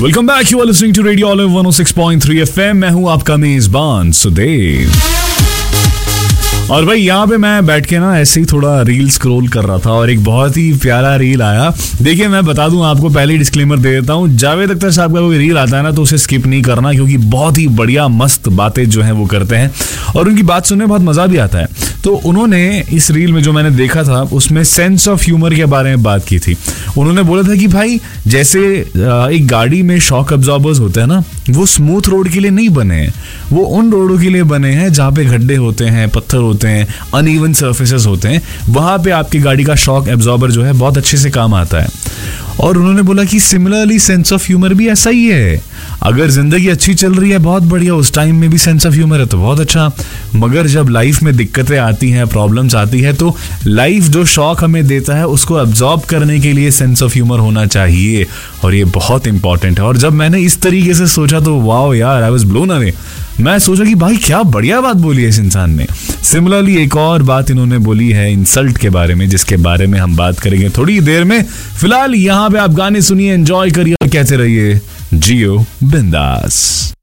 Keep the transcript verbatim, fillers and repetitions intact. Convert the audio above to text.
Welcome back, you are listening to radio olive one O six point three FM. मैं हूं आपका मेजबान सुदेव। और भाई यहाँ पे मैं बैठ के ना ऐसे ही थोड़ा रील स्क्रॉल कर रहा था और एक बहुत ही प्यारा रील आया। देखिए, मैं बता दूं आपको, पहले डिस्क्लेमर दे देता हूँ, जावेद अख्तर साहब का कोई रील आता है ना तो उसे स्किप नहीं करना, क्योंकि बहुत ही बढ़िया मस्त बातें जो हैं वो करते हैं और उनकी बात सुनने में बहुत मजा भी आता है। तो उन्होंने इस रील में जो मैंने देखा था उसमें सेंस ऑफ ह्यूमर के बारे में बात की थी। उन्होंने बोला था कि भाई जैसे एक गाड़ी में शॉक अब्जॉर्बर्स होते हैं ना, वो स्मूथ रोड के लिए नहीं बने हैं, वो उन रोडों के लिए बने हैं जहाँ पे गड्ढे होते हैं, पत्थर होते हैं, अनइवन सर्फेसेस होते हैं। वहां पे आपकी गाड़ी का शॉक एब्जॉर्बर जो है बहुत अच्छे से काम आता है। और उन्होंने बोला कि सिमिलरली सेंस ऑफ ह्यूमर भी ऐसा ही है। अगर जिंदगी अच्छी चल रही है बहुत बढ़िया, उस टाइम में भी सेंस ऑफ ह्यूमर है तो बहुत अच्छा, मगर जब लाइफ में दिक्कतें आती हैं, प्रॉब्लम्स आती है, तो लाइफ जो शॉक हमें देता है उसको अब्जॉर्ब करने के लिए सेंस ऑफ ह्यूमर होना चाहिए और ये बहुत इंपॉर्टेंट है। और जब मैंने इस तरीके से सोचा तो वाओ यार, आई वाज ब्लोन अवे। मैं सोचा कि भाई क्या बढ़िया बात बोली है इस इंसान ने। सिमिलरली एक और बात इन्होंने बोली है इंसल्ट के बारे में, जिसके बारे में हम बात करेंगे थोड़ी देर में। फिलहाल यहाँ पे आप गाने सुनिए, एंजॉय करिए और कहते रहिए जियो बिंदास।